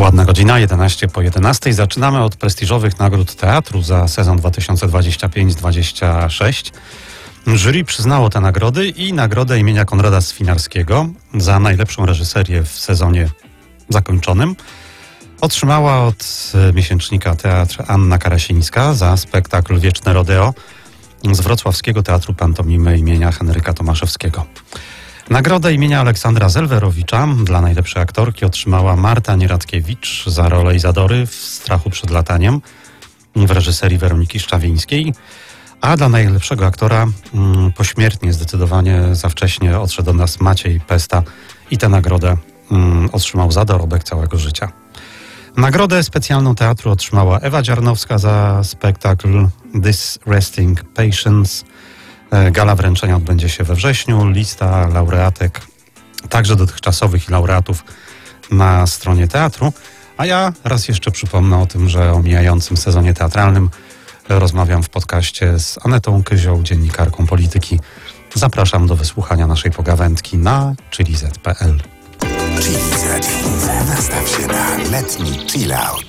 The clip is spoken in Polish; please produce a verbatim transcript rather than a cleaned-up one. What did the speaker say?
Ładna godzina, jedenaście po jedenastej. Zaczynamy od prestiżowych nagród teatru za sezon dwa tysiące dwudziesty piąty dwudziesty szósty. Jury przyznało te nagrody i nagrodę imienia Konrada Swinarskiego za najlepszą reżyserię w sezonie zakończonym otrzymała od miesięcznika Teatr Anna Karasińska za spektakl Wieczne Rodeo z Wrocławskiego Teatru Pantomimy imienia Henryka Tomaszewskiego. Nagrodę imienia Aleksandra Zelwerowicza dla najlepszej aktorki otrzymała Marta Nieradkiewicz za rolę Izadory w Strachu przed lataniem w reżyserii Weroniki Szczawińskiej, a dla najlepszego aktora mm, pośmiertnie zdecydowanie za wcześnie odszedł od nas Maciej Pesta i tę nagrodę mm, otrzymał za dorobek całego życia. Nagrodę specjalną teatru otrzymała Ewa Dziarnowska za spektakl This Resting Patience. Gala wręczenia odbędzie się we wrześniu. Lista laureatek, także dotychczasowych i laureatów na stronie teatru. A ja raz jeszcze przypomnę o tym, że o mijającym sezonie teatralnym rozmawiam w podcaście z Anetą Kyzią, dziennikarką polityki. Zapraszam do wysłuchania naszej pogawędki na chilli kropka z kropka p l. Chilli Nastaw się na letni chill out.